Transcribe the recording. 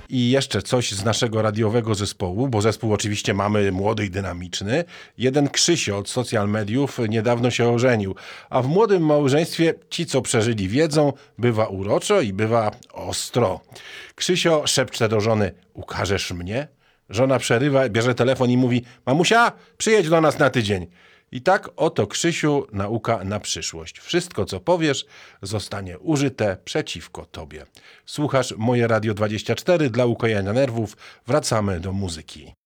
I jeszcze coś z naszego radiowego zespołu, bo zespół oczywiście mamy młody i dynamiczny. Jeden Krzysio od social mediów niedawno się ożenił, a w młodym małżeństwie ci, co przeżyli, wiedzą, bywa uroczo i bywa ostro. Krzysio szepcze do żony: ukażesz mnie? Żona przerywa, bierze telefon i mówi: mamusia, przyjedź do nas na tydzień. I tak oto, Krzysiu, nauka na przyszłość. Wszystko, co powiesz, zostanie użyte przeciwko tobie. Słuchasz Moje Radio 24 dla ukojenia nerwów. Wracamy do muzyki.